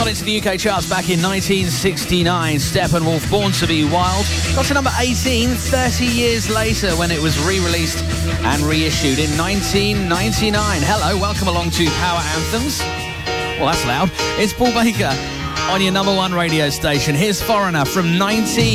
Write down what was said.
Got into the UK charts back in 1969. Steppenwolf, Born to Be Wild. Got to number 18 30 years later when it was re-released and reissued in 1999. Hello, welcome along to Power Anthems. Well, that's loud. It's Paul Baker on your number one radio station. Here's Foreigner from 19...